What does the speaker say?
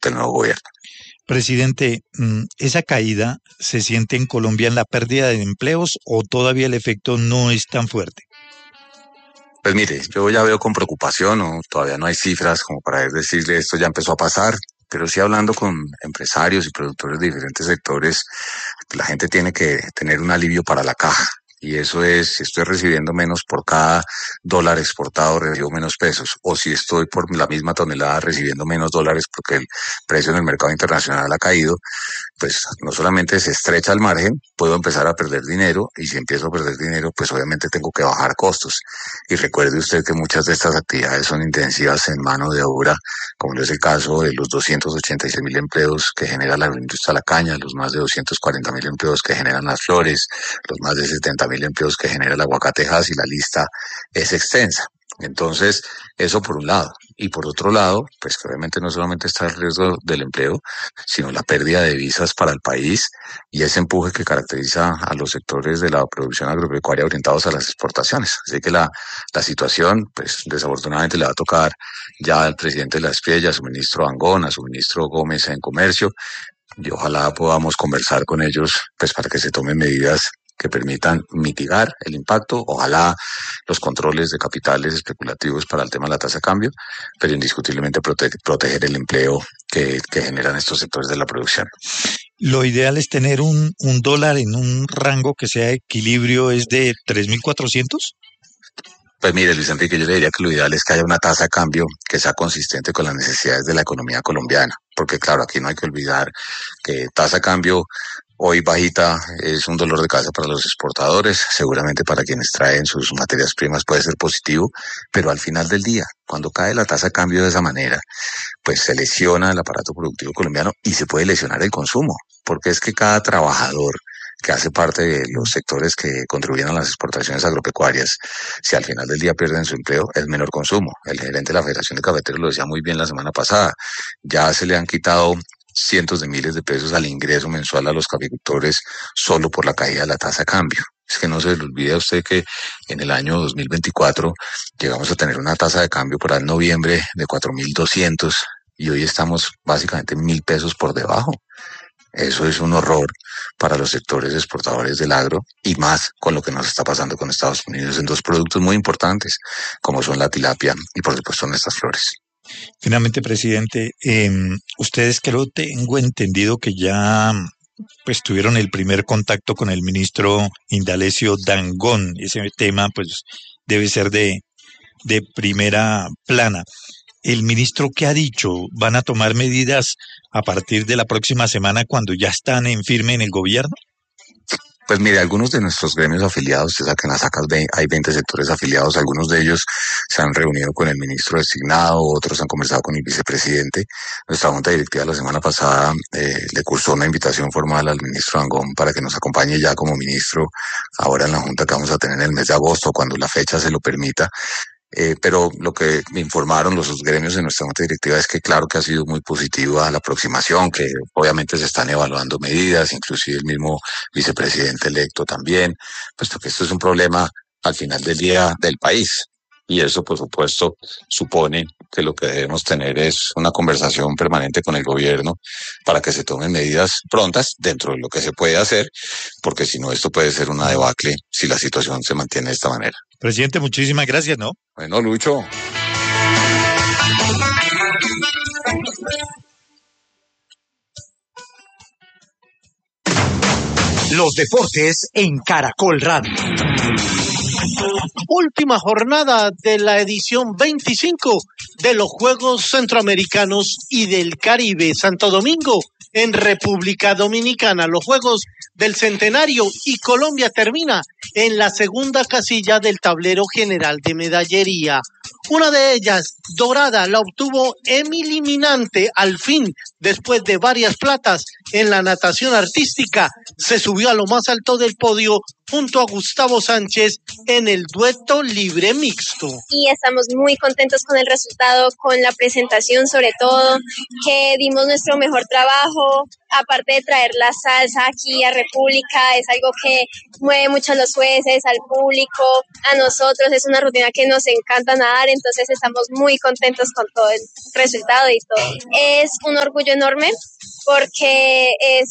del nuevo gobierno. Presidente, ¿esa caída se siente en Colombia en la pérdida de empleos o todavía el efecto no es tan fuerte? Pues mire, yo ya veo con preocupación, ¿no? Todavía no hay cifras como para decirle esto ya empezó a pasar, pero sí hablando con empresarios y productores de diferentes sectores, la gente tiene que tener un alivio para la caja. Y eso es, si estoy recibiendo menos por cada dólar exportado, recibo menos pesos. O si estoy por la misma tonelada recibiendo menos dólares porque el precio en el mercado internacional ha caído, pues no solamente se estrecha el margen, puedo empezar a perder dinero, y si empiezo a perder dinero, pues obviamente tengo que bajar costos. Y recuerde usted que muchas de estas actividades son intensivas en mano de obra, como es el caso de los 286.000 empleos que genera la industria de la caña, los más de 240.000 empleos que generan las flores, los más de 70.000 empleos que genera el aguacatejas, y la lista es extensa. Entonces, eso por un lado. Y por otro lado, pues que obviamente no solamente está el riesgo del empleo, sino la pérdida de divisas para el país y ese empuje que caracteriza a los sectores de la producción agropecuaria orientados a las exportaciones. Así que la situación, pues desafortunadamente le va a tocar ya al presidente de la SPIE, a su ministro Angón, a su ministro Gómez en Comercio, y ojalá podamos conversar con ellos pues para que se tomen medidas que permitan mitigar el impacto, ojalá los controles de capitales especulativos para el tema de la tasa de cambio, pero indiscutiblemente proteger el empleo que generan estos sectores de la producción. Lo ideal es tener un dólar en un rango que sea de equilibrio, ¿es de 3.400? Pues mire, Luis Enrique, yo le diría que lo ideal es que haya una tasa de cambio que sea consistente con las necesidades de la economía colombiana, porque claro, aquí no hay que olvidar que tasa de cambio hoy bajita es un dolor de cabeza para los exportadores, seguramente para quienes traen sus materias primas puede ser positivo, pero al final del día, cuando cae la tasa de cambio de esa manera, pues se lesiona el aparato productivo colombiano y se puede lesionar el consumo, porque es que cada trabajador que hace parte de los sectores que contribuyen a las exportaciones agropecuarias, si al final del día pierden su empleo, es menor consumo. El gerente de la Federación de Cafeteros lo decía muy bien la semana pasada, ya se le han quitado cientos de miles de pesos al ingreso mensual a los caficultores solo por la caída de la tasa de cambio. Es que no se le olvide a usted que en el año 2024 llegamos a tener una tasa de cambio para el noviembre de 4.200 y hoy estamos básicamente 1.000 pesos por debajo. Eso es un horror para los sectores exportadores del agro, y más con lo que nos está pasando con Estados Unidos en dos productos muy importantes, como son la tilapia y por supuesto nuestras flores. Finalmente, presidente, ustedes, creo, tengo entendido que ya pues tuvieron el primer contacto con el ministro Indalecio Dangond. Ese tema pues debe ser de primera plana. ¿El ministro qué ha dicho? ¿Van a tomar medidas a partir de la próxima semana cuando ya están en firme en el gobierno? Pues mire, algunos de nuestros gremios afiliados, usted sabe que en las ACAS hay 20 sectores afiliados, algunos de ellos se han reunido con el ministro designado, otros han conversado con el vicepresidente. Nuestra junta directiva la semana pasada le cursó una invitación formal al ministro Angón para que nos acompañe ya como ministro ahora en la junta que vamos a tener en el mes de agosto, cuando la fecha se lo permita. Pero lo que me informaron los gremios de nuestra junta directiva es que claro que ha sido muy positiva la aproximación, que obviamente se están evaluando medidas, inclusive el mismo vicepresidente electo también, puesto que esto es un problema al final del día del país. Y eso, por supuesto, supone que lo que debemos tener es una conversación permanente con el gobierno para que se tomen medidas prontas dentro de lo que se puede hacer, porque si no, esto puede ser una debacle si la situación se mantiene de esta manera. Presidente, muchísimas gracias, ¿no? Bueno, Lucho. Los deportes en Caracol Radio. Última jornada de la edición 25 de los Juegos Centroamericanos y del Caribe. Santo Domingo, en República Dominicana, los Juegos del Centenario, y Colombia termina en la segunda casilla del tablero general de medallería. Una de ellas, dorada, la obtuvo Emily Minante. Al fin, después de varias platas en la natación artística, se subió a lo más alto del podio junto a Gustavo Sánchez en el dueto libre mixto. Y estamos muy contentos con el resultado, con la presentación sobre todo, que dimos nuestro mejor trabajo. Aparte de traer la salsa aquí a República, es algo que mueve mucho a los jueces, al público, a nosotros. Es una rutina que nos encanta nadar ganar, entonces estamos muy contentos con todo el resultado y todo. Es un orgullo enorme porque es